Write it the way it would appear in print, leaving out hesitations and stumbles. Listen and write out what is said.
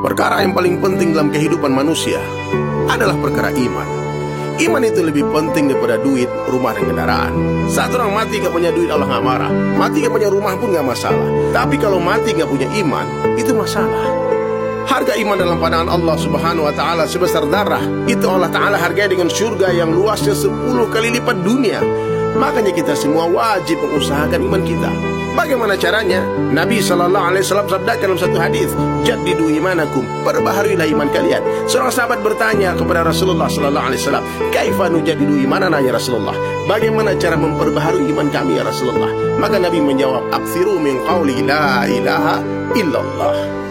Perkara yang paling penting dalam kehidupan manusia adalah perkara iman. Iman itu lebih penting daripada duit, rumah, dan kendaraan. Saat orang mati gak punya duit, Allah gak marah. Mati gak punya rumah pun gak masalah. Tapi kalau mati gak punya iman, itu masalah. Harga iman dalam pandangan Allah subhanahu wa ta'ala sebesar darah. Itu Allah ta'ala harganya dengan surga yang luasnya 10 kali lipat dunia. Makanya kita semua wajib mengusahakan iman kita. Bagaimana caranya? Nabi SAW sabdakan dalam satu hadis, jaddidu imanakum, perbaharilah iman kalian. Seorang sahabat bertanya kepada Rasulullah SAW, kaifa nujaddidu imanana ya Rasulullah? Bagaimana cara memperbaharui iman kami ya Rasulullah? Maka Nabi menjawab, aktsiru min qawli la ilaha illallah.